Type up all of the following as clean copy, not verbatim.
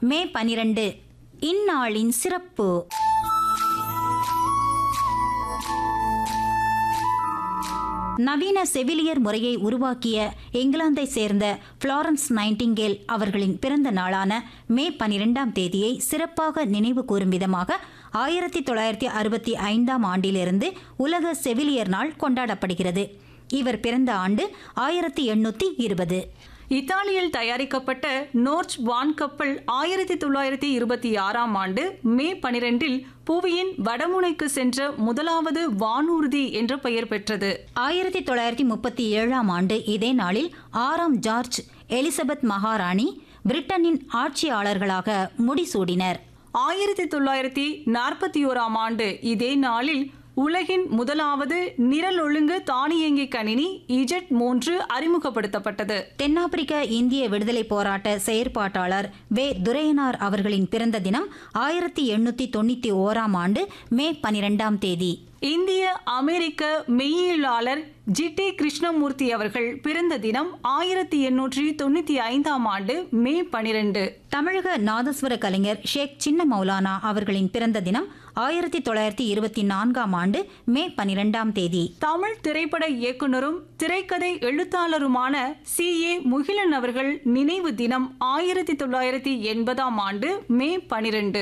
மே 12 இந்நாளின் சிறப்பு. நவீன செவிலியர் முறையை உருவாக்கிய இங்கிலாந்தை சேர்ந்த புளோரன்ஸ் நைட்டிங்கேல் அவர்களின் பிறந்த நாளான மே 12ஆம் தேதியை சிறப்பாக நினைவு கூறும் விதமாக 1965ஆம் ஆண்டிலிருந்து உலக செவிலியர் நாள் கொண்டாடப்படுகிறது. இவர் பிறந்த ஆண்டு 1820. இத்தாலியில் தயாரிக்கப்பட்ட நோர்ச் வான் கப்பல் 1926ஆம் ஆண்டு மே 12இல் புவியின் வடமுனைக்கு சென்ற முதலாவது வானூர்தி என்ற பெயர் பெற்றது. 1937ஆம் ஆண்டு இதே நாளில் 6ஆம் ஜார்ஜ் எலிசபெத் மகாராணி பிரிட்டனின் ஆட்சியாளர்களாக முடிசூடினர். 1941ஆம் ஆண்டு இதே நாளில் உலகின் முதலாவது நிரலொழுங்கு தானியங்கி கணினி இஜெட்-3 அறிமுகப்படுத்தப்பட்டது. தென்னாப்பிரிக்க இந்திய விடுதலை போராட்ட செயற்பாட்டாளர் வே துரையனார் அவர்களின் பிறந்த தினம் 1891ஆம் ஆண்டு மே 12ஆம் தேதி. இந்திய அமெரிக்க மெய்யியலாளர் ஜிடி கிருஷ்ணமூர்த்தி அவர்கள் பிறந்த தினம் 1895ஆம் ஆண்டு மே 12. தமிழக நாதஸ்வர கலைஞர் ஷேக் சின்ன மௌலானா அவர்களின் பிறந்த தினம் 1924ஆம் ஆண்டு மே 12ஆம் தேதி. தமிழ் திரைப்பட இயக்குனரும் திரைக்கதை எழுத்தாளருமான CA முகிலன் அவர்கள் நினைவு தினம் 1980ஆம் ஆண்டு மே 12.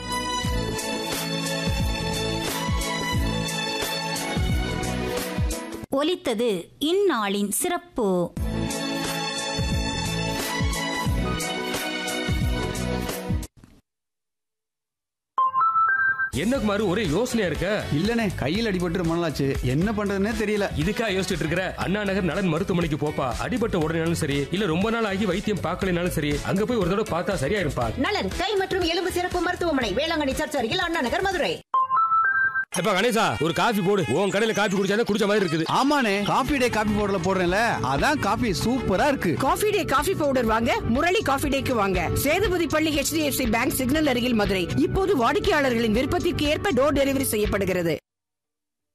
ஒலித்தது இந்நாளின் சிறப்பு. என்ன குமாரு, ஒரே யோசனையா இருக்க? இல்லனே, கையில் அடிபட்டு ரொம்ப நாளாச்சு, என்ன பண்றதுன்னே தெரியல. இதுக்கா யோசிச்சுட்டு இருக்கிற? அண்ணா நகர் நலன் மருத்துவமனைக்கு போப்பா. அடிபட்ட உடனேனாலும் சரி, இல்ல ரொம்ப நாள் ஆகி வைத்தியம் பார்க்கலனாலும் சரி, அங்க போய் ஒரு தடவை பார்த்தா சரியா இருப்பா. நலன் கை மற்றும் எலும்பு சிறப்பு மருத்துவமனை, வேளாங்கண்ணி சர்ச் அருகில், அண்ணா நகர், மதுரை. எப்ப கணேசா, ஒரு காபி போடு. உன் கடையில காபி குடிச்சா குடிச்ச மாதிரி இருக்குது. ஆமாண்ணே, காபி டே காபி பவுடர்ல போடுறேன்ல, அதான் காபி சூப்பரா இருக்கு. காபி டே காபி பவுடர் வாங்க முரளி காபி டேக்கு வாங்க. சேதுபதி பள்ளி HDFC பேங்க் சிக்னல் அருகில், மதுரை. இப்போது வாடிக்கையாளர்களின் விருப்பத்திற்கு ஏற்ப டோர் டெலிவரி செய்யப்படுகிறது.